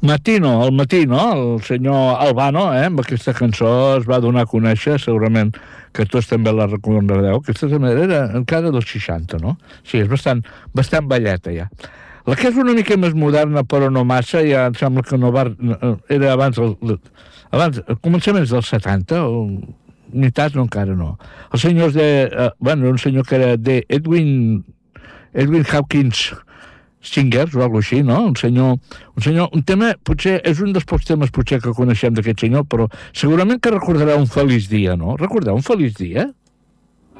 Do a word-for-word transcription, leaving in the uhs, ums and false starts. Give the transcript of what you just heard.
Matino, el matí, no? El senyor Albano, eh, amb aquesta cançó es va donar a conèixer, segurament que tots també la recordareu. Aquesta també era encara dels seixanta, no? Sí, és bastant, bastant velleta, ja. La que és una mica més moderna, però no massa, ja em sembla que no va... Era abans, el, abans començaments dels setanta, o ni tant, no, encara no. El senyor és de... Eh, bueno, un senyor que era de Edwin... Edwin Hawkins Singers o alguna així, no? Un senyor, un senyor, un tema, potser, és un dels pocs temes potser que coneixem d'aquest senyor, però segurament que recordarà un feliç dia, no? Recordeu un feliç dia?